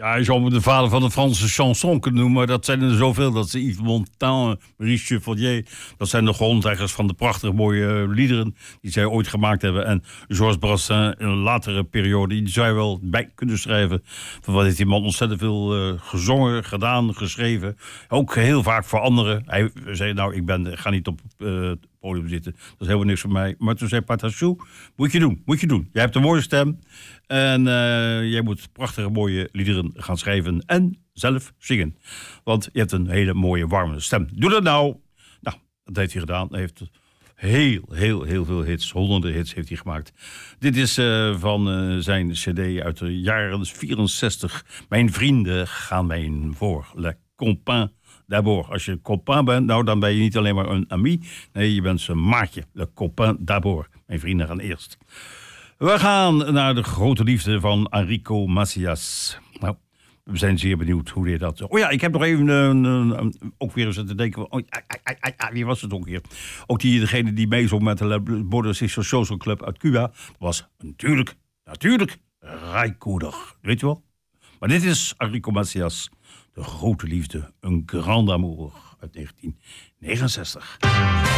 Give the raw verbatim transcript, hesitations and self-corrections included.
Ja, je zou hem de vader van de Franse chanson kunnen noemen, maar dat zijn er zoveel. Dat ze Yves Montand, Maurice Chevalier, dat zijn de grondleggers van de prachtige mooie liederen die zij ooit gemaakt hebben. En Georges Brassens in een latere periode, die zou je wel bij kunnen schrijven. Van wat heeft die man ontzettend veel uh, gezongen, gedaan, geschreven. Ook heel vaak voor anderen. Hij zei, nou, ik ben, ga niet op uh, het podium zitten. Dat is helemaal niks voor mij. Maar toen zei Patachou, moet je doen, moet je doen. Jij hebt een mooie stem en uh, jij moet prachtige mooie liederen gaan schrijven en zelf zingen. Want je hebt een hele mooie warme stem. Doe dat nou. Nou, dat heeft hij gedaan. Hij heeft heel, heel, heel veel hits. Honderden hits heeft hij gemaakt. Dit is uh, van uh, zijn cd uit de jaren vierenzestig. Mijn vrienden gaan mij voor. Le Copain d'abord. Als je copain bent, nou dan ben je niet alleen maar een ami. Nee, je bent zijn maatje. Le Copain d'abord. Mijn vrienden gaan eerst. We gaan naar de grote liefde van Enrico Macias. Nou, we zijn zeer benieuwd hoe dit dat... Oh ja, ik heb nog even een, een, een, ook weer eens te denken... Oh, ah, ah, ah, ah, wie was het ook weer? Ook die, degene die meezong met de Border Social Club uit Cuba... was natuurlijk, natuurlijk Ray Cooder. Weet je wel? Maar dit is Enrico Macias. De grote liefde. Een grand amour uit negentien negenenzestig.